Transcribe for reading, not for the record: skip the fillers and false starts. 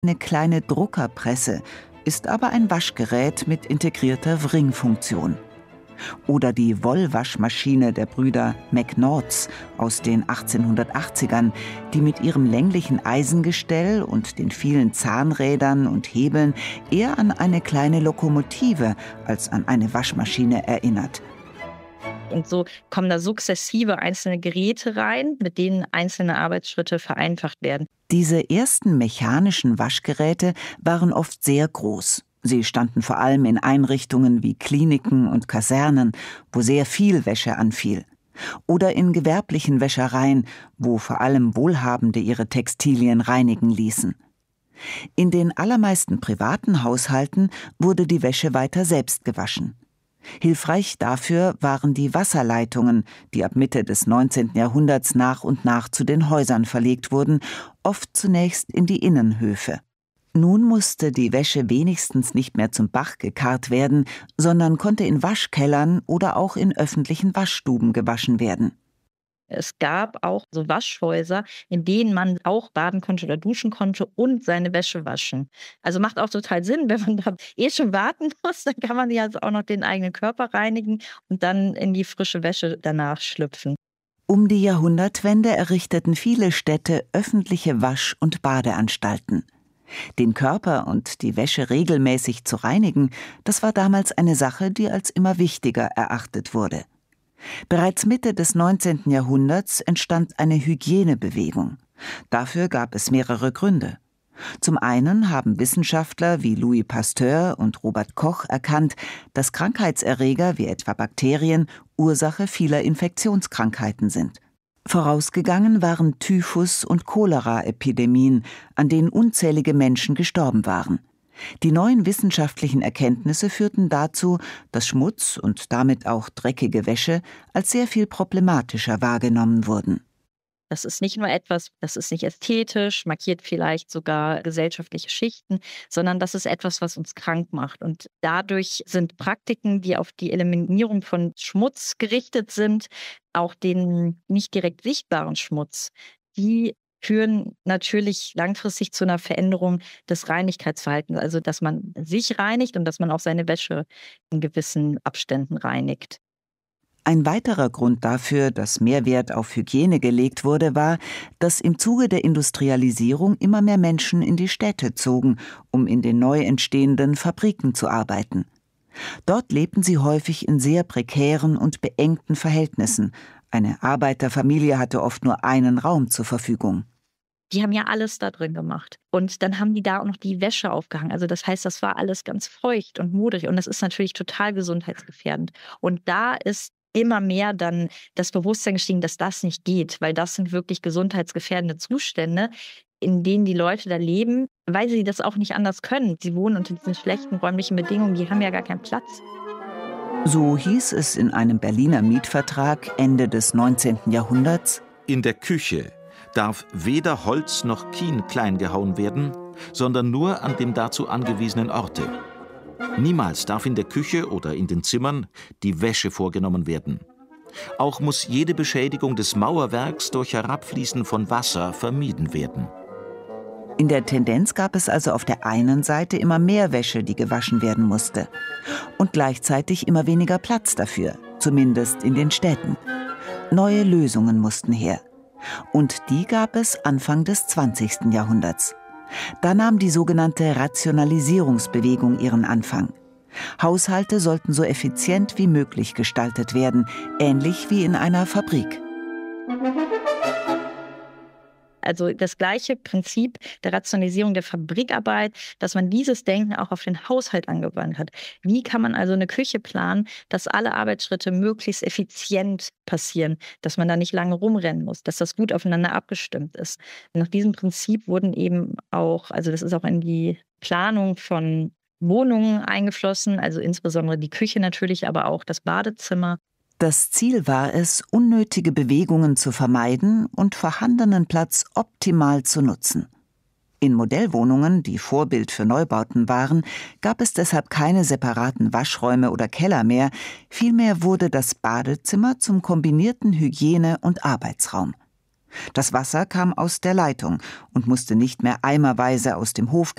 Eine kleine Druckerpresse ist aber ein Waschgerät mit integrierter Wringfunktion. Oder die Wollwaschmaschine der Brüder McNaughts aus den 1880ern, die mit ihrem länglichen Eisengestell und den vielen Zahnrädern und Hebeln eher an eine kleine Lokomotive als an eine Waschmaschine erinnert. Und so kommen da sukzessive einzelne Geräte rein, mit denen einzelne Arbeitsschritte vereinfacht werden. Diese ersten mechanischen Waschgeräte waren oft sehr groß. Sie standen vor allem in Einrichtungen wie Kliniken und Kasernen, wo sehr viel Wäsche anfiel. Oder in gewerblichen Wäschereien, wo vor allem Wohlhabende ihre Textilien reinigen ließen. In den allermeisten privaten Haushalten wurde die Wäsche weiter selbst gewaschen. Hilfreich dafür waren die Wasserleitungen, die ab Mitte des 19. Jahrhunderts nach und nach zu den Häusern verlegt wurden, oft zunächst in die Innenhöfe. Nun musste die Wäsche wenigstens nicht mehr zum Bach gekarrt werden, sondern konnte in Waschkellern oder auch in öffentlichen Waschstuben gewaschen werden. Es gab auch so Waschhäuser, in denen man auch baden konnte oder duschen konnte und seine Wäsche waschen. Also macht auch total Sinn, wenn man da schon warten muss, dann kann man ja also auch noch den eigenen Körper reinigen und dann in die frische Wäsche danach schlüpfen. Um die Jahrhundertwende errichteten viele Städte öffentliche Wasch- und Badeanstalten. Den Körper und die Wäsche regelmäßig zu reinigen, das war damals eine Sache, die als immer wichtiger erachtet wurde. Bereits Mitte des 19. Jahrhunderts entstand eine Hygienebewegung. Dafür gab es mehrere Gründe. Zum einen haben Wissenschaftler wie Louis Pasteur und Robert Koch erkannt, dass Krankheitserreger wie etwa Bakterien Ursache vieler Infektionskrankheiten sind. Vorausgegangen waren Typhus- und Cholera-Epidemien, an denen unzählige Menschen gestorben waren. Die neuen wissenschaftlichen Erkenntnisse führten dazu, dass Schmutz und damit auch dreckige Wäsche als sehr viel problematischer wahrgenommen wurden. Das ist nicht nur etwas, das ist nicht ästhetisch, markiert vielleicht sogar gesellschaftliche Schichten, sondern das ist etwas, was uns krank macht. Und dadurch sind Praktiken, die auf die Eliminierung von Schmutz gerichtet sind, auch den nicht direkt sichtbaren Schmutz, die führen natürlich langfristig zu einer Veränderung des Reinigkeitsverhaltens. Also, dass man sich reinigt und dass man auch seine Wäsche in gewissen Abständen reinigt. Ein weiterer Grund dafür, dass mehr Wert auf Hygiene gelegt wurde, war, dass im Zuge der Industrialisierung immer mehr Menschen in die Städte zogen, um in den neu entstehenden Fabriken zu arbeiten. Dort lebten sie häufig in sehr prekären und beengten Verhältnissen. Eine Arbeiterfamilie hatte oft nur einen Raum zur Verfügung. Die haben ja alles da drin gemacht. Und dann haben die da auch noch die Wäsche aufgehangen. Also das heißt, das war alles ganz feucht und modrig. Und das ist natürlich total gesundheitsgefährdend. Und da ist immer mehr dann das Bewusstsein gestiegen, dass das nicht geht. Weil das sind wirklich gesundheitsgefährdende Zustände, in denen die Leute da leben, weil sie das auch nicht anders können. Sie wohnen unter diesen schlechten räumlichen Bedingungen, die haben ja gar keinen Platz. So hieß es in einem Berliner Mietvertrag Ende des 19. Jahrhunderts: In der Küche darf weder Holz noch Kien klein gehauen werden, sondern nur an dem dazu angewiesenen Orte. Niemals darf in der Küche oder in den Zimmern die Wäsche vorgenommen werden. Auch muss jede Beschädigung des Mauerwerks durch Herabfließen von Wasser vermieden werden. In der Tendenz gab es also auf der einen Seite immer mehr Wäsche, die gewaschen werden musste. Und gleichzeitig immer weniger Platz dafür, zumindest in den Städten. Neue Lösungen mussten her. Und die gab es Anfang des 20. Jahrhunderts. Da nahm die sogenannte Rationalisierungsbewegung ihren Anfang. Haushalte sollten so effizient wie möglich gestaltet werden, ähnlich wie in einer Fabrik. Also das gleiche Prinzip der Rationalisierung der Fabrikarbeit, dass man dieses Denken auch auf den Haushalt angewandt hat. Wie kann man also eine Küche planen, dass alle Arbeitsschritte möglichst effizient passieren, dass man da nicht lange rumrennen muss, dass das gut aufeinander abgestimmt ist. Nach diesem Prinzip wurden eben auch, also das ist auch in die Planung von Wohnungen eingeflossen, also insbesondere die Küche natürlich, aber auch das Badezimmer. Das Ziel war es, unnötige Bewegungen zu vermeiden und vorhandenen Platz optimal zu nutzen. In Modellwohnungen, die Vorbild für Neubauten waren, gab es deshalb keine separaten Waschräume oder Keller mehr, vielmehr wurde das Badezimmer zum kombinierten Hygiene- und Arbeitsraum. Das Wasser kam aus der Leitung und musste nicht mehr eimerweise aus dem Hof